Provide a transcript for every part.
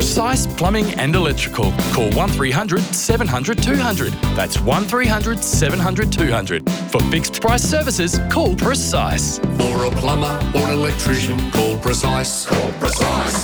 Precise Plumbing and Electrical. Call 1300 700 200. That's 1300 700 200. For fixed price services, call Precise. For a plumber or an electrician, call Precise. Call Precise.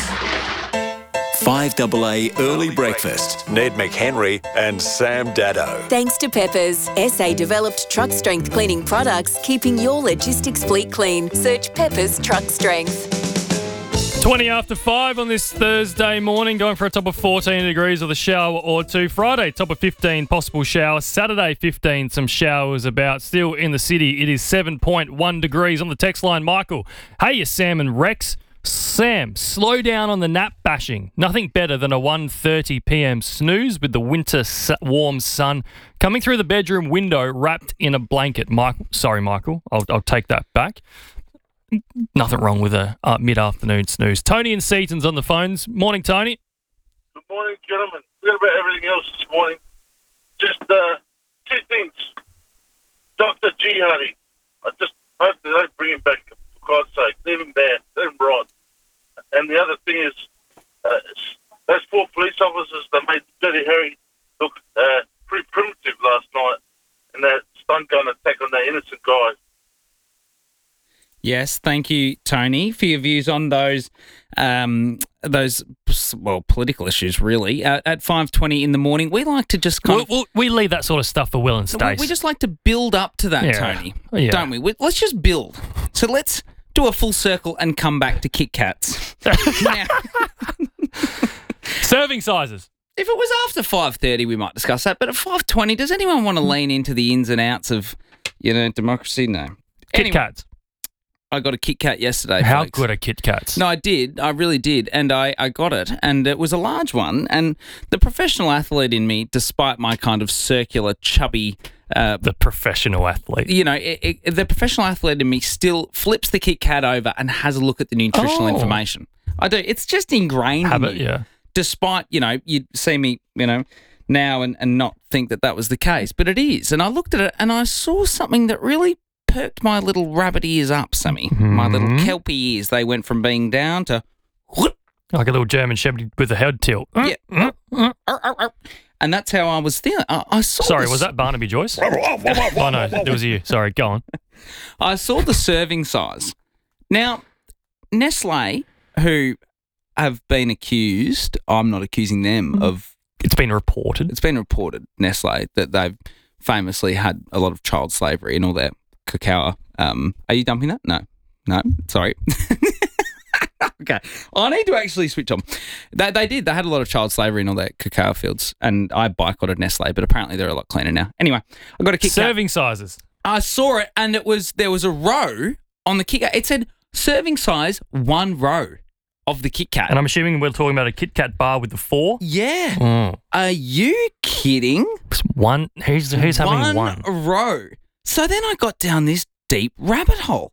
5AA Early Breakfast. Ned McHenry and Sam Daddo. Thanks to Peppers, SA-developed truck strength cleaning products, keeping your logistics fleet clean. Search Peppers Truck Strength. 20 after 5 on this Thursday morning, going for a top of 14 degrees with a shower or two. Friday, top of 15, possible shower. Saturday, 15, some showers about. Still in the city, it is 7.1 degrees. On the text line, Michael. Hey, you Sam and Rex. Sam, slow down on the nap bashing. Nothing better than a 1:30 p.m. snooze with the winter warm sun coming through the bedroom window wrapped in a blanket. Michael, I'll take that back. Nothing wrong with a mid-afternoon snooze. Tony and Seaton's on the phones. Morning, Tony. Good morning, gentlemen. Forget about everything else this morning. Just two things. Dr. G. Honey, I just hope they don't bring him back, for God's sake. Leave him there. Let him rot. And the other thing is, those 4 police officers that made Dirty Harry look pretty primitive last night in that stun gun attack on that innocent guy. Yes, thank you, Tony, for your views on those political issues, really. At 5:20 in the morning, we like to just we leave that sort of stuff for Will and Stace. We just like to build up to that, Tony, don't we? Let's just build. So let's do a full circle and come back to Kit Kats. Now, serving sizes. If it was after 5:30, we might discuss that. But at 5:20, does anyone want to lean into the ins and outs of, democracy? No. Kit Kats. I got a Kit Kat yesterday. How folks. good are Kit Kats? No, I did. I really did. And I got it. And it was a large one. And the professional athlete in me, despite my kind of circular, chubby... the professional athlete. The professional athlete in me still flips the Kit Kat over and has a look at the nutritional information. I do. It's just ingrained in me. Yeah. Despite, you'd see me, now and not think that was the case. But it is. And I looked at it and I saw something that really perked my little rabbit ears up, Sammy. Mm-hmm. My little kelpie ears. They went from being down to... Like a little German Shepherd with a head tilt. Yeah. And that's how I was feeling. I saw Sorry, was that Barnaby Joyce? Oh, no, it was you. Sorry, go on. I saw the serving size. Now, Nestle, who have been accused, I'm not accusing them of... It's been reported, Nestle, that they've famously had a lot of child slavery in all their cacao. Are you dumping that? No, sorry. Okay, I need to actually switch on. They did. They had a lot of child slavery in all their cacao fields, and I boycotted Nestle, but apparently they're a lot cleaner now. Anyway, I got a Kit Kat. Serving sizes. I saw it, and there was a row on the Kit Kat. It said serving size 1 row of the Kit Kat. And I'm assuming we're talking about a Kit Kat bar with the 4? Yeah. Are you kidding? One. Who's having one? 1 row. So then I got down this deep rabbit hole.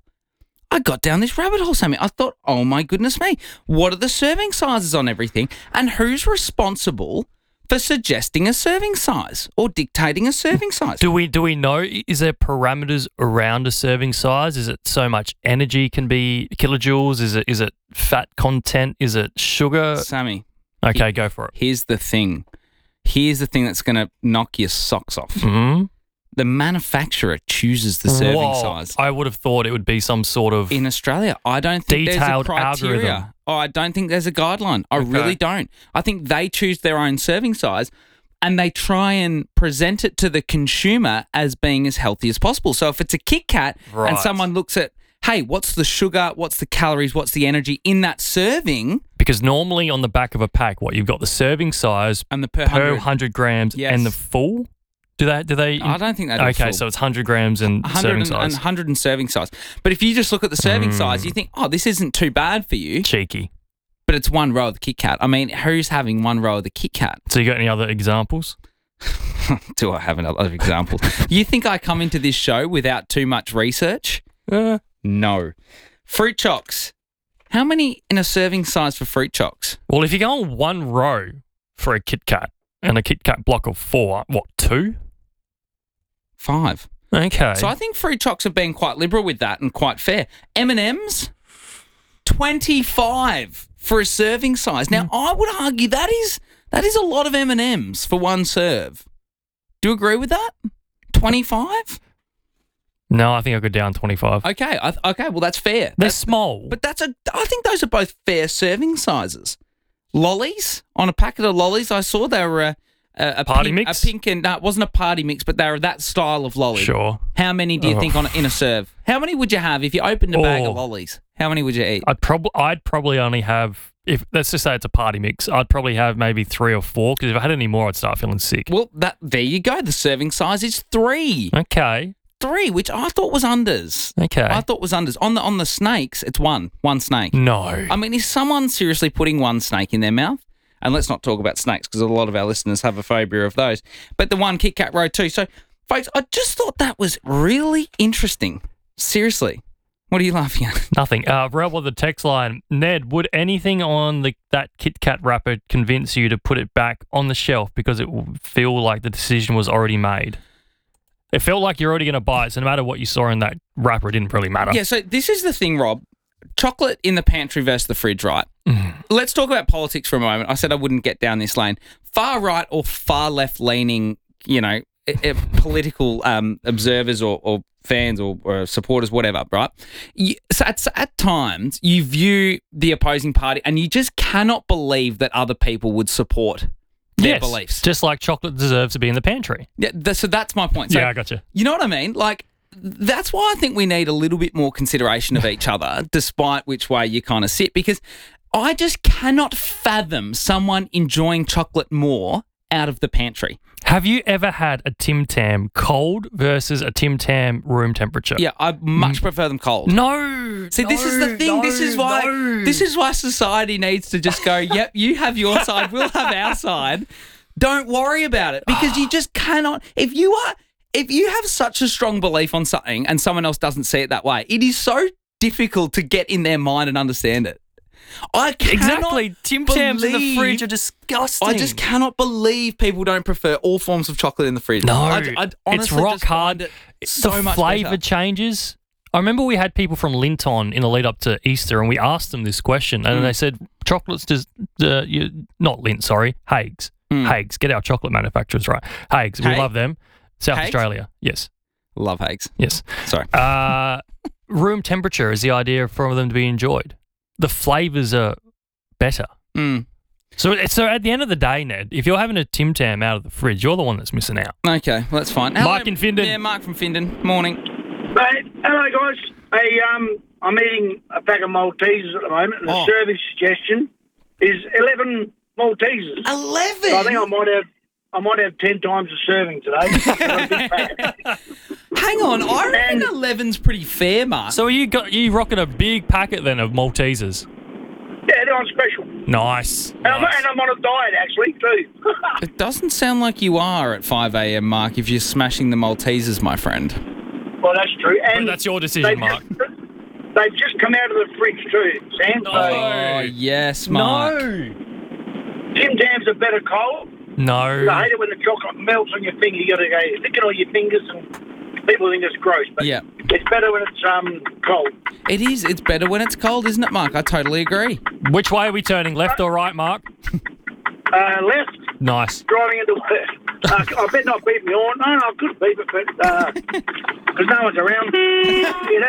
Sammy. I thought, oh my goodness me, what are the serving sizes on everything? And who's responsible for suggesting a serving size or dictating a serving size? Do we know, is there parameters around a serving size? Is it so much energy can be kilojoules? Is it fat content? Is it sugar? Sammy. Okay, go for it. Here's the thing that's going to knock your socks off. Mm-hmm. The manufacturer chooses the serving size. I would have thought it would be some sort of... In Australia, I don't think detailed there's a criteria. Algorithm. Oh, I don't think there's a guideline. I really don't. I think they choose their own serving size and they try and present it to the consumer as being as healthy as possible. So if it's a Kit Kat and someone looks at, hey, what's the sugar, what's the calories, what's the energy in that serving? Because normally on the back of a pack, you've got the serving size and the per 100 grams and the full... Do they? I don't think they do. Okay, so it's 100 grams and serving size. 100 and serving size. But if you just look at the serving size, you think, oh, this isn't too bad for you. Cheeky. But it's 1 row of the Kit Kat. I mean, who's having 1 row of the Kit Kat? So you got any other examples? Do I have another example? You think I come into this show without too much research? No. Fruit chocks. How many in a serving size for fruit chocks? Well, if you go on 1 row for a Kit Kat and a Kit Kat block of 4, 2? 5. Okay. So I think fruit chocks have been quite liberal with that and quite fair. M&M's, $25 for a serving size. Now, I would argue that is a lot of M&Ms for one serve. Do you agree with that? 25? No, I think I'll go down 25. Okay, well, that's fair. They're small. But I think those are both fair serving sizes. Lollies, on a packet of lollies, I saw they were a Party mix? A pink and, no, it wasn't a party mix, but they were that style of lolly. Sure. How many do you think in a serve? How many would you have if you opened a bag of lollies? How many would you eat? I'd probably only have, if let's just say it's a party mix, I'd probably have maybe 3 or 4, because if I had any more, I'd start feeling sick. Well, there you go. The serving size is 3. Okay. 3, which I thought was unders. Okay. I thought was unders. On the snakes, it's one snake. No. I mean, is someone seriously putting one snake in their mouth? And let's not talk about snakes because a lot of our listeners have a phobia of those. But the one Kit Kat row too. So, folks, I just thought that was really interesting. Seriously. What are you laughing at? Nothing. Rebel, the text line. Ned, would anything on that Kit Kat wrapper convince you to put it back on the shelf because it will feel like the decision was already made? It felt like you're already going to buy it, so no matter what you saw in that wrapper, it didn't really matter. Yeah, so this is the thing, Rob. Chocolate in the pantry versus the fridge, right? Let's talk about politics for a moment. I said I wouldn't get down this lane. Far right or far left leaning, political observers or fans or supporters, whatever, right? So at times you view the opposing party and you just cannot believe that other people would support their beliefs. Just like chocolate deserves to be in the pantry. Yeah, so that's my point. So, yeah, I gotcha. You know what I mean? Like, that's why I think we need a little bit more consideration of each other, despite which way you kind of sit, because I just cannot fathom someone enjoying chocolate more out of the pantry. Have you ever had a Tim Tam cold versus a Tim Tam room temperature? Yeah, I much prefer them cold. No. See, this is the thing. This is why society needs to just go, yep, you have your side, we'll have our side. Don't worry about it, because you just cannot. If you have such a strong belief on something and someone else doesn't see it that way, it is so difficult to get in their mind and understand it. Exactly. Tim Tams in the fridge are disgusting. I just cannot believe people don't prefer all forms of chocolate in the fridge. No, I it's rock hard. So much flavour better. changes. I remember we had people from Linton in the lead up to Easter, and we asked them this question, and they said, "Chocolates not Lindt, sorry, Haigh's. Haigh's, get our chocolate manufacturers right. Haigh's, we love them. South Haigh's? Australia, yes, Love Haigh's. yes. Sorry. Room temperature is the idea for them to be enjoyed. The flavours are better. So at the end of the day, Ned, if you're having a Tim Tam out of the fridge, you're the one that's missing out. Okay, well, that's fine. Mark in Findon. Yeah, Mark from Findon. Morning. Hey, hello, guys. Hey, I'm eating a pack of Maltesers at the moment, and the service suggestion is 11 Maltesers. 11? So I think I might have 10 times the serving today. Hang on, I reckon 11's pretty fair, Mark. So you rocking a big packet then of Maltesers? Yeah, they're on special. Nice. And I'm on a diet, actually, too. It doesn't sound like you are at 5 a.m, Mark, if you're smashing the Maltesers, my friend. Well, that's true. And But that's your decision, Mark. They've just come out of the fridge, too, Sam. Oh, yes, Mark. Tim Tams are better cold. No. I hate it when the chocolate melts on your finger. You got to go lick it on your fingers, and people think it's gross. But Yeah. it's better when it's cold. It is. It's better when it's cold, isn't it, Mark? I totally agree. Which way are we turning, left or right, Mark? Left, Nice. driving into I bet not beat me on. No, I could beat it, but because no one's around. Hear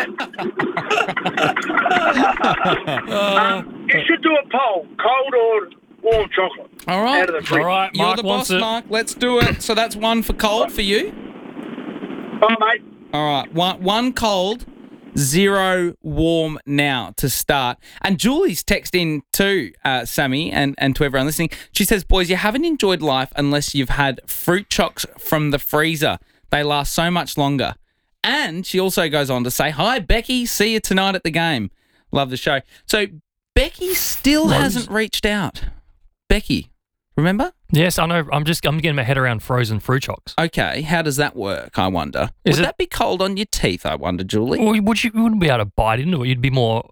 that? You should do a poll: cold or warm chocolate. All right. Out of the fridge. All right, You're Mark the wants boss, it. Mark. Let's do it. So that's one for cold for you. Oh, mate. All right. One cold, 0 warm now to start. And Julie's text in too, Sammy, and to everyone listening. She says, boys, you haven't enjoyed life unless you've had fruit chocks from the freezer. They last so much longer. And she also goes on to say, hi, Becky. See you tonight at the game. Love the show. So Becky still hasn't reached out. Becky, remember? Yes, I know. I'm getting my head around frozen fruit chocks. Okay, how does that work, I wonder? Is Would it- that be cold on your teeth, I wonder, Julie? Well, you wouldn't be able to bite into it. You'd be more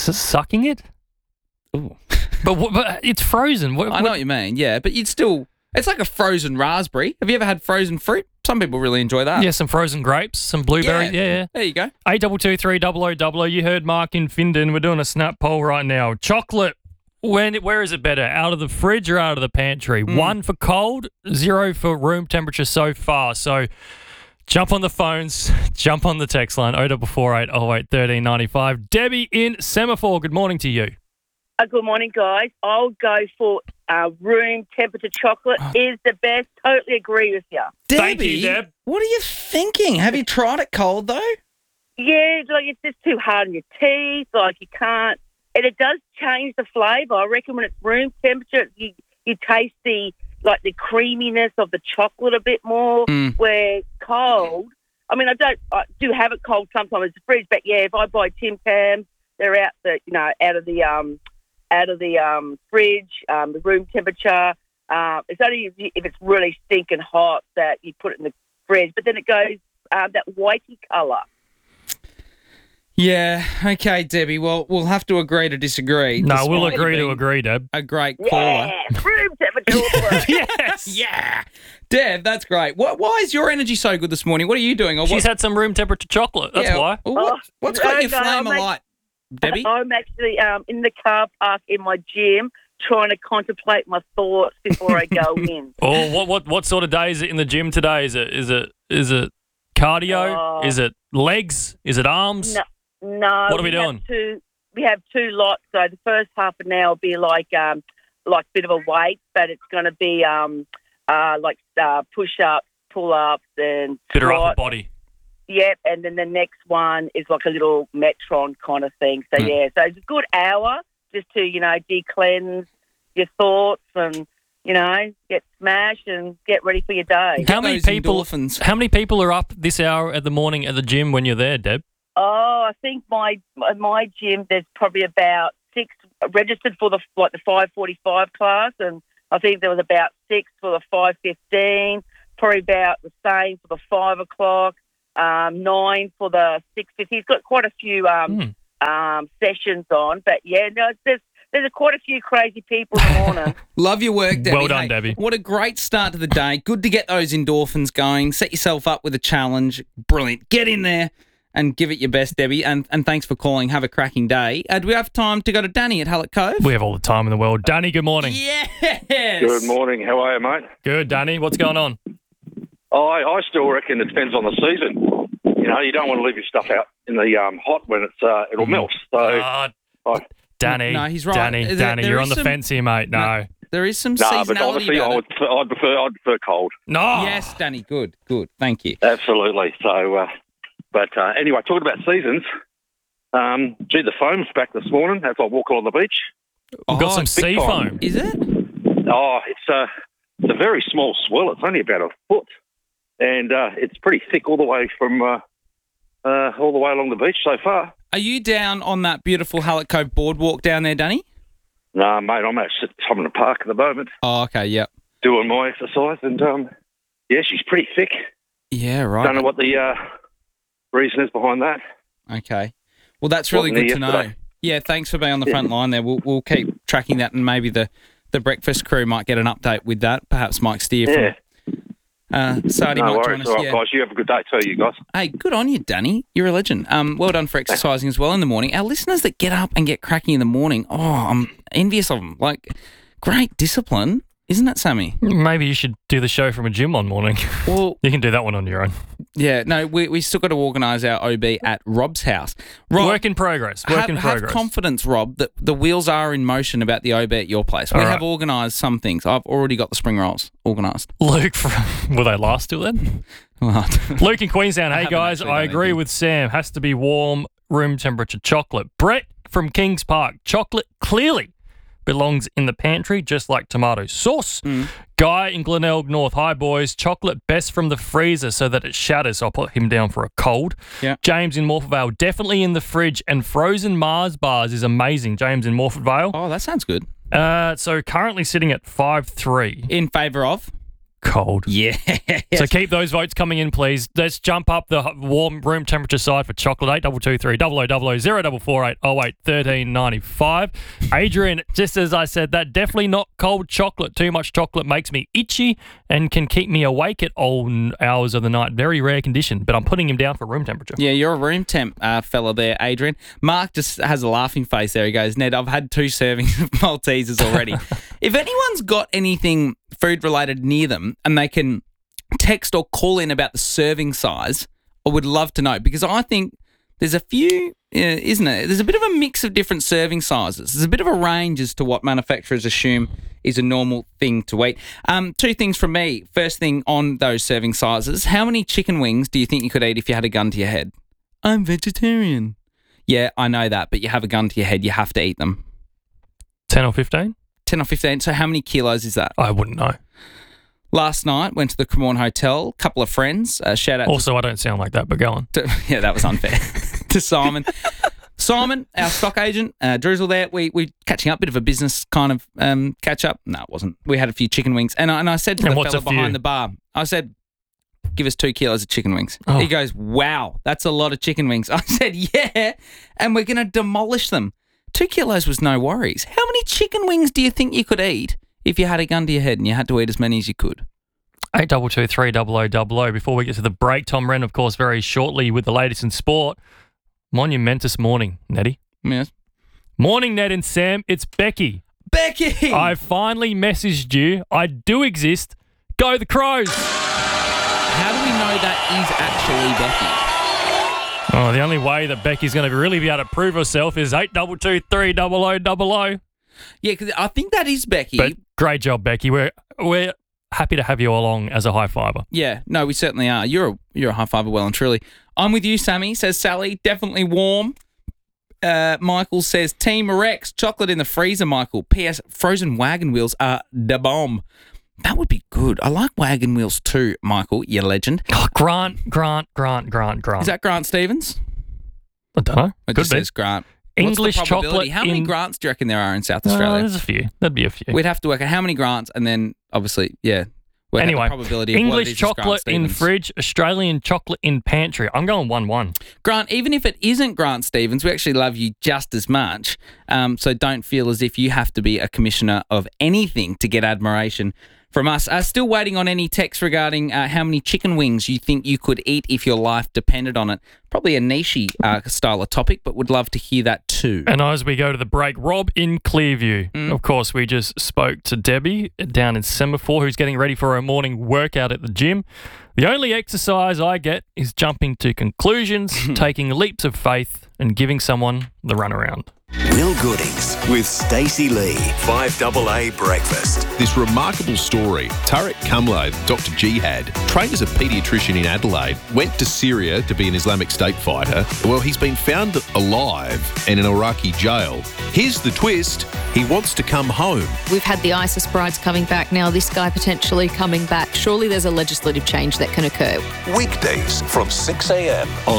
sucking it. Ooh. But it's frozen. I know what you mean, yeah, but you'd still... It's like a frozen raspberry. Have you ever had frozen fruit? Some people really enjoy that. Yeah, some frozen grapes, some blueberries. Yeah. There you go. 8223 you heard Mark in Findon. We're doing a snap poll right now. Chocolate, where is it better? Out of the fridge or out of the pantry? 1 for cold, 0 for room temperature so far. So jump on the phones, jump on the text line, 0448 08 1395. Debbie in Semaphore, good morning to you. Good morning, guys. I'll go for room temperature chocolate is the best. Totally agree with you. Debbie, Thank you, Deb. what are you thinking? Have you tried it cold, though? Yeah, like it's just too hard on your teeth. Like you can't, and it does change the flavour. I reckon when it's room temperature, you taste the creaminess of the chocolate a bit more. Where cold, I mean, I do have it cold sometimes in the fridge, but yeah, if I buy Tim Tams, they're out of the fridge, the room temperature. It's only if it's really stinking hot that you put it in the fridge, but then it goes that whitey colour. Yeah, okay, Debbie. Well, we'll have to agree to disagree. No, we'll despite agree you to being agree, Deb. A great caller. Yeah, room temperature. Yes. Yeah. Deb, that's great. Why is your energy so good this morning? What are you doing? Or She's had some room temperature chocolate. That's why. Well, what's got your no, flame I'm alight, Debbie? I'm actually in the car park in my gym trying to contemplate my thoughts before I go in. Oh, what sort of day is it in the gym today? Is it cardio? Is it legs? Is it arms? No. What are we doing? We have two lots. So the first half an hour will be like a bit of a weight, but it's going to be push-ups, pull-ups, and Bit of upper squats. body. Yep, and then the next one is like a little Metron kind of thing. So yeah, so it's a good hour just to de-cleanse your thoughts and get smashed and get ready for your day. How many people are up this hour at the morning at the gym when you're there, Deb? Oh, I think my gym, there's probably about 6 registered for the 5:45 class, and I think there was about 6 for the 5:15. Probably about the same for the 5 o'clock. 9 for the 6:50. He's got quite a few sessions on, but yeah, no, there's quite a few crazy people in the morning. Love your work, Debbie. Well done, Hey, Debbie. What a great start to the day. Good to get those endorphins going. Set yourself up with a challenge. Brilliant. Get in there and give it your best, Debbie. And thanks for calling. Have a cracking day. Do we have time to go to Danny at Hallett Cove? We have all the time in the world. Danny, good morning. Yes. Good morning. How are you, mate? Good, Danny. What's going on? I still reckon it depends on the season. You don't want to leave your stuff out in the hot when it'll melt. So, Danny, No, he's right. Danny, There you're is on the some- fence here, mate. No. There is some but seasonality obviously about it. I'd prefer cold. No. Yes, Danny. Good. Thank you. Absolutely. So, anyway, talking about seasons. The foam's back this morning as I walk along the beach. We've got some it's sea big time. foam. Is it? Oh, it's a very small swell. It's only about a foot, and it's pretty thick all the way from all the way along the beach so far. Are you down on that beautiful Hallett Cove boardwalk down there, Danny? No, mate, I'm actually in the park at the moment Oh, okay. Yep. doing my exercise, and she's pretty thick. Yeah, right. Don't know what the reason is behind that. Okay. Well, that's really Wasn't good there to know. yesterday. Yeah, thanks for being on the front line there. We'll keep tracking that, and maybe the breakfast crew might get an update with that. Perhaps Mike Steer from Sardi No might worries. join us. All right, Yeah. guys. You have a good day too, you guys. Hey, good on you, Danny. You're a legend. Well done for exercising as well in the morning. Our listeners that get up and get cracking in the morning, I'm envious of them. Like, great discipline, isn't it, Sammy? Maybe you should do the show from a gym one morning. Well, You can do that one on your own. yeah, no, we still got to organise our OB at Rob's house. Rob, Work in progress. have confidence, Rob, that the wheels are in motion about the OB at your place. We All right. have organised some things. I've already got the spring rolls organised. Luke, will they last till then? Well, Luke in Queenstown. Hey, haven't guys, actually I done agree anything. with Sam. Has to be warm, room temperature chocolate. Brett from Kings Park. Chocolate clearly belongs in the pantry, just like tomato sauce. Guy in Glenelg North. Hi, boys. Chocolate best from the freezer so that it shatters. I'll put him down for a cold. Yeah. James in Morford Vale. Definitely in the fridge. And frozen Mars bars is amazing. James in Morford Vale. oh, that sounds good. So currently sitting at 5-3. In favour of? cold. Yeah. So keep those votes coming in, please. Let's jump up the warm room temperature side for chocolate. 8223 0000 0448 08 1395. Adrian, just as I said, that definitely not cold chocolate. Too much chocolate makes me itchy and can keep me awake at all hours of the night. Very rare condition, but I'm putting him down for room temperature. Yeah, you're a room temp fella there, Adrian. Mark just has a laughing face there. He goes, Ned, I've had 2 servings of Maltesers already. If anyone's got anything food-related near them and they can text or call in about the serving size, I would love to know, because I think there's a few, isn't it? There's a bit of a mix of different serving sizes. There's a bit of a range as to what manufacturers assume is a normal thing to eat. 2 things from me. First thing on those serving sizes, how many chicken wings do you think you could eat if you had a gun to your head? I'm vegetarian. Yeah, I know that, but you have a gun to your head, you have to eat them. 10 or 15? 10 or 15. So how many kilos is that? I wouldn't know. Last night, went to the Cremorne Hotel, couple of friends. Shout out Also, I don't sound like that, but go on. Yeah, that was unfair. To Simon. Simon, our stock agent, Drizzle there, we catching up, bit of a business kind of catch up. No, it wasn't. We had a few chicken wings. And I said to the fella behind the bar, I said, give us 2 kilos of chicken wings. Oh. He goes, wow, that's a lot of chicken wings. I said, yeah, and we're going to demolish them. 2 kilos was no worries. How many chicken wings do you think you could eat if you had a gun to your head and you had to eat as many as you could? 8223 0000. Before we get to the break, Tom Wren, of course, very shortly with the latest in sport. Monumentous morning, Nettie. Yes. Morning, Ned and Sam. It's Becky. Becky! I finally messaged you. I do exist. Go the Crows. How do we know that is actually Becky? Oh, the only way that Becky's going to really be able to prove herself is 8223 0000. Yeah, because I think that is Becky. But great job, Becky. We're happy to have you along as a high fiver. Yeah, no, we certainly are. You're a high fiver, well and truly. I'm with you, Sammy, says Sally. Definitely warm. Michael says, Team Rex, chocolate in the freezer, Michael. P.S. Frozen wagon wheels are da bomb. That would be good. I like wagon wheels too, Michael, you legend. Oh, Grant. Is that Grant Stevens? I don't know. It just says Grant. English What's the probability? chocolate. How many Grants do you reckon there are in South Australia? There's a few. There'd be a few. We'd have to work out how many Grants and then, obviously, work out the probability of what it English is Grant chocolate in Stevens. fridge, Australian chocolate in pantry. I'm going 1-1. Grant, even if it isn't Grant Stevens, we actually love you just as much. So don't feel as if you have to be a commissioner of anything to get admiration from us. Still waiting on any text regarding how many chicken wings you think you could eat if your life depended on it. Probably a niche style of topic, but would love to hear that too. And as we go to the break, Rob in Clearview. Of course, we just spoke to Debbie down in Semaphore, who's getting ready for her morning workout at the gym. The only exercise I get is jumping to conclusions, taking leaps of faith, and giving someone the runaround. Will Goodings with Stacey Lee. 5AA Breakfast. This remarkable story. Tarek Kamla, Dr. Jihad, trained as a paediatrician in Adelaide, went to Syria to be an Islamic State fighter. Well, he's been found alive in an Iraqi jail. Here's the twist. He wants to come home. We've had the ISIS brides coming back. Now this guy potentially coming back. Surely there's a legislative change that can occur. Weekdays from 6 a.m. on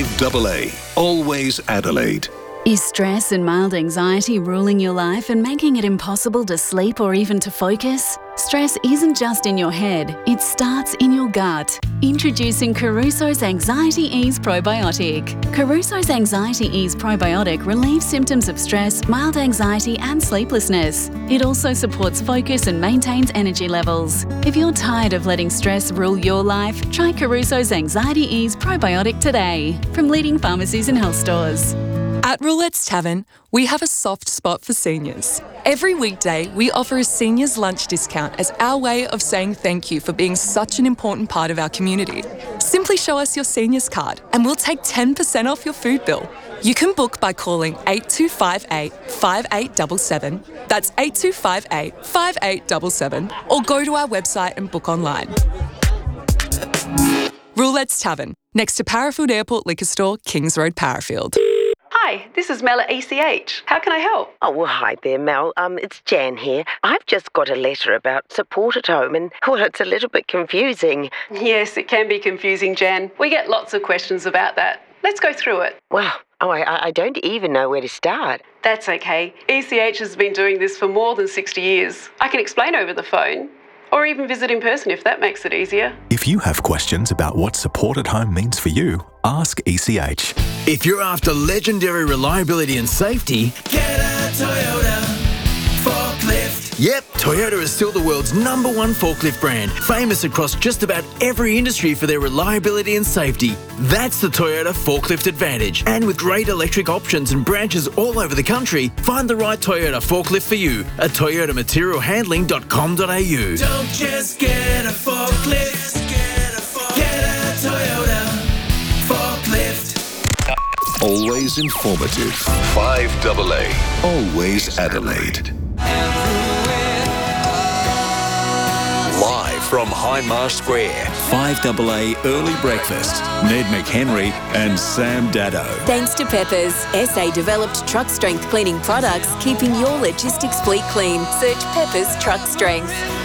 5AA. Always Adelaide. Is stress and mild anxiety ruling your life and making it impossible to sleep or even to focus? Stress isn't just in your head, it starts in your gut. Introducing Caruso's Anxiety Ease Probiotic. Caruso's Anxiety Ease Probiotic relieves symptoms of stress, mild anxiety and sleeplessness. It also supports focus and maintains energy levels. If you're tired of letting stress rule your life, try Caruso's Anxiety Ease Probiotic today from leading pharmacies and health stores. At Roulette's Tavern, we have a soft spot for seniors. Every weekday, we offer a seniors lunch discount as our way of saying thank you for being such an important part of our community. Simply show us your seniors card and we'll take 10% off your food bill. You can book by calling 8258 5877, that's 8258 5877, or go to our website and book online. Roulette's Tavern, next to Parafield Airport Liquor Store, Kings Road, Parafield. Hi, this is Mel at ECH. How can I help? Oh, well, hi there, Mel. It's Jan here. I've just got a letter about support at home and, well, it's a little bit confusing. Yes, it can be confusing, Jan. We get lots of questions about that. Let's go through it. Well, I don't even know where to start. That's okay. ECH has been doing this for more than 60 years. I can explain over the phone. Or even visit in person if that makes it easier. If you have questions about what support at home means for you, ask ECH. If you're after legendary reliability and safety, get a Toyota forklift. Yep, Toyota is still the world's #1 forklift brand, famous across just about every industry for their reliability and safety. That's the Toyota Forklift Advantage. And with great electric options and branches all over the country, find the right Toyota forklift for you at toyotamaterialhandling.com.au. Don't just get a forklift, get a Toyota forklift. Always informative. 5AA. Always Adelaide. Live from Hindmarsh Square, 5AA Early Breakfast. Ned McHenry and Sam Dado. Thanks to Peppers, SA developed truck strength cleaning products, keeping your logistics fleet clean. Search Peppers Truck Strength.